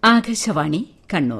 ആകാശവാണി കണ്ണൂർ.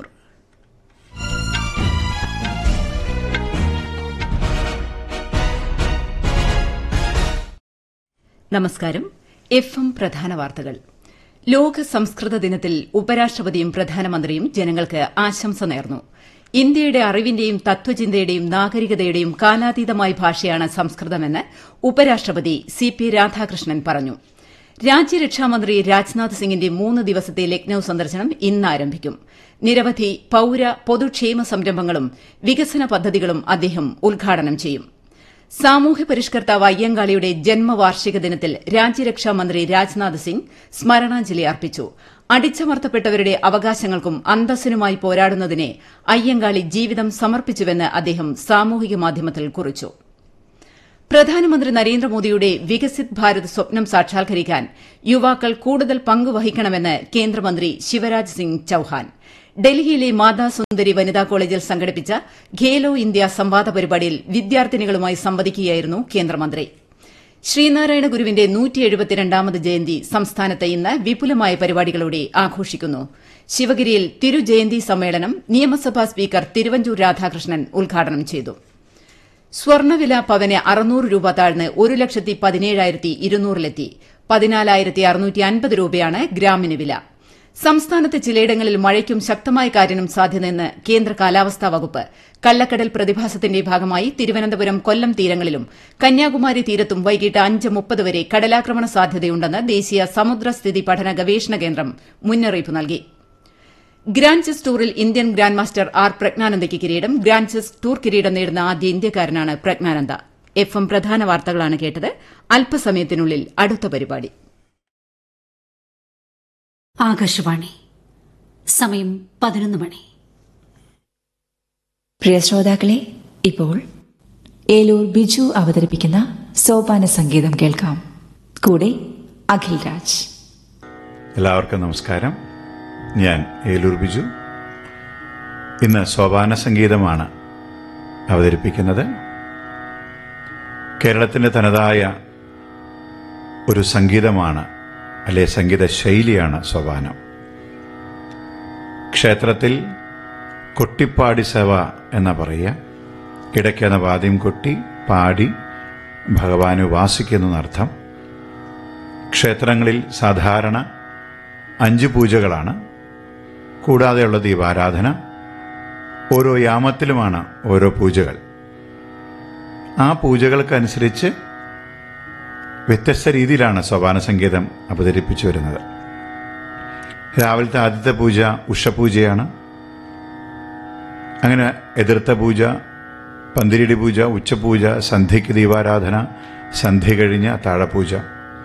നമസ്കാരം. FM പ്രധാന വാർത്തകൾ. ലോക സംസ്കൃത ദിനത്തിൽ ഉപരാഷ്ട്രപതിയും പ്രധാനമന്ത്രിയും ജനങ്ങൾക്ക് ആശംസ നേർന്നു. ഇന്ത്യയുടെ അറിവിന്റെയും തത്വചിന്തയുടെയും നാഗരികതയുടെയും കാലാതീതമായ ഭാഷയാണ് സംസ്കൃതമെന്ന് ഉപരാഷ്ട്രപതി CP രാധാകൃഷ്ണൻ പറഞ്ഞു. രാജ്യരക്ഷാമന്ത്രി രാജ്നാഥ് സിംഗിന്റെ 3 ദിവസത്തെ ലക്നൌ സന്ദർശനം ഇന്ന് ആരംഭിക്കും. നിരവധി പൊതുക്ഷേമ സംരംഭങ്ങളും വികസന പദ്ധതികളും അദ്ദേഹം ഉദ്ഘാടനം ചെയ്യും. സാമൂഹ്യ പരിഷ്കർത്താവ് അയ്യങ്കാളിയുടെ ജന്മവാർഷിക ദിനത്തിൽ രാജ്യരക്ഷാമന്ത്രി രാജ്നാഥ് സിംഗ് സ്മരണാഞ്ജലി അർപ്പിച്ചു. അടിച്ചമർത്തപ്പെട്ടവരുടെ അവകാശങ്ങൾക്കും അന്തസ്സിനുമായി പോരാടുന്നതിനെ അയ്യങ്കാളി ജീവിതം സമർപ്പിച്ചുവെന്ന് അദ്ദേഹം സാമൂഹിക മാധ്യമത്തിൽ കുറിച്ചു. പ്രധാനമന്ത്രി നരേന്ദ്രമോദിയുടെ വികസിത് ഭാരത് സ്വപ്നം സാക്ഷാത്കരിക്കാൻ യുവാക്കൾ കൂടുതൽ പങ്കുവഹിക്കണമെന്ന് കേന്ദ്രമന്ത്രി ശിവരാജ് സിംഗ് ചൌഹാൻ. ഡൽഹിയിലെ മാതാ സുന്ദരി വനിതാ കോളേജിൽ സംഘടിപ്പിച്ച ഖേലോ ഇന്ത്യ സംവാദ പരിപാടിയിൽ വിദ്യാർത്ഥിനികളുമായി സംവദിക്കുകയായിരുന്നു കേന്ദ്രമന്ത്രി. ശ്രീനാരായണ ഗുരുവിന്റെ 172ാമത് ജയന്തി സംസ്ഥാനത്ത് ഇന്ന് വിപുലമായ പരിപാടികളോടെ ആഘോഷിക്കുന്നു. ശിവഗിരിയിൽ തിരുജയന്തി സമ്മേളനം നിയമസഭാ സ്പീക്കർ തിരുവഞ്ചൂർ രാധാകൃഷ്ണൻ ഉദ്ഘാടനം ചെയ്തു. സ്വർണ്ണവില പവന് 600 രൂപ താഴ്ന്ന് 1,17,200-ലെത്തി. 14,650 രൂപയാണ് ഗ്രാമിന് വില. സംസ്ഥാനത്ത് ചിലയിടങ്ങളിൽ മഴയ്ക്കും ശക്തമായ കാറ്റിനും സാധ്യതയെന്ന് കേന്ദ്ര കാലാവസ്ഥാ വകുപ്പ്. കള്ളക്കടൽ പ്രതിഭാസത്തിന്റെ ഭാഗമായി തിരുവനന്തപുരം, കൊല്ലം തീരങ്ങളിലും കന്യാകുമാരി തീരത്തും വൈകിട്ട് 5:30 വരെ കടലാക്രമണ സാധ്യതയുണ്ടെന്ന് ദേശീയ സമുദ്രസ്ഥിതി പഠന ഗവേഷണ കേന്ദ്രം മുന്നറിയിപ്പ് നൽകി. Grand chess ടൂറിൽ Indian grand master R പ്രജ്ഞാനന്ദയ്ക്ക് കിരീടം. ഗ്രാൻഡ് ചെസ് ടൂർ കിരീടം നേടുന്ന ആദ്യ ഇന്ത്യക്കാരനാണ് പ്രജ്ഞാനന്ദ. FM പ്രധാന വാർത്തകളാണ് കേട്ടത്. അല്പസമയത്തിനുള്ളിൽ അടുത്ത പരിപാടി. ആകാശവാണി. സമയം 11 മണി. പ്രിയ ശ്രോതാക്കളെ, ഇപ്പോൾ ഏലൂർ ബിജു അവതരിപ്പിക്കുന്ന സോപാന സംഗീതം കേൾക്കാം. കൂടെ അഖിൽ രാജ്. എല്ലാവർക്കും നമസ്കാരം. ഞാൻ ഏലൂർ ബിജു. ഇന്ന് സോപാന സംഗീതമാണ് അവതരിപ്പിക്കുന്നത്. കേരളത്തിന്റെ തനതായ ഒരു സംഗീതമാണ്, അല്ലെ സംഗീത ശൈലിയാണ് സോപാനം. ക്ഷേത്രത്തിൽ കൊട്ടിപ്പാടി സേവ എന്ന പറയുക, ഇടയ്ക്കെന്ന വാദ്യം കൊട്ടി പാടി ഭഗവാനെ ഉപാസിക്കുന്നതർത്ഥം. ക്ഷേത്രങ്ങളിൽ സാധാരണ 5 പൂജകളാണ്. കൂടാതെയുള്ള ദീപാരാധന. ഓരോ യാമത്തിലുമാണ് ഓരോ പൂജകൾ. ആ പൂജകൾക്കനുസരിച്ച് വ്യത്യസ്ത രീതിയിലാണ് സോപാന സംഗീതം അവതരിപ്പിച്ചു വരുന്നത്. രാവിലത്തെ ആദ്യത്തെ പൂജ ഉഷപൂജയാണ്. അങ്ങനെ എതിർത്ത പൂജ, പന്തിരിടി പൂജ, ഉച്ചപൂജ, സന്ധ്യയ്ക്ക് ദീപാരാധന, സന്ധ്യ കഴിഞ്ഞ് താഴപൂജ.